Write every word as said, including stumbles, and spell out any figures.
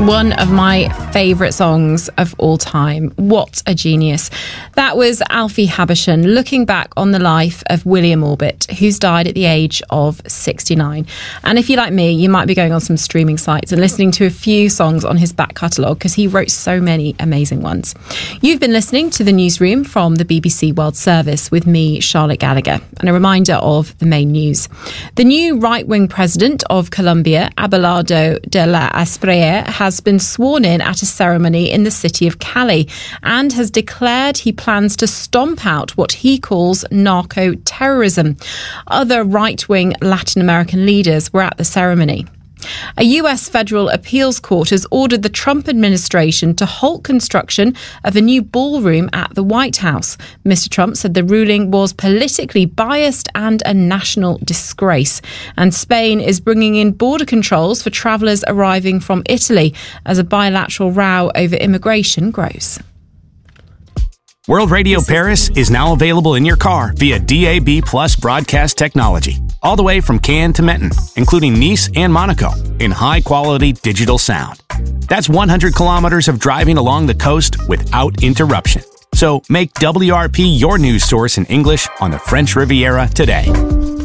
One of my favourite songs of all time. What a genius. That was Alfie Habershon looking back on the life of William Orbit, who's died at the age of sixty-nine. And if you're like me, you might be going on some streaming sites and listening to a few songs on his back catalogue because he wrote so many amazing ones. You've been listening to The Newsroom from the B B C World Service with me, Charlotte Gallagher. And a reminder of the main news. The new right-wing president of Colombia, Abelardo de la Espriella, has been sworn in at a ceremony in the city of Cali and has declared he plans to stomp out what he calls narco-terrorism. Other right-wing Latin American leaders were at the ceremony. A U S federal appeals court has ordered the Trump administration to halt construction of a new ballroom at the White House. Mister Trump said the ruling was politically biased and a national disgrace. And Spain is bringing in border controls for travellers arriving from Italy as a bilateral row over immigration grows. World Radio Paris is now available in your car via D A B Plus broadcast technology, all the way from Cannes to Menton, including Nice and Monaco, in high-quality digital sound. That's one hundred kilometers of driving along the coast without interruption. So make W R P your news source in English on the French Riviera today.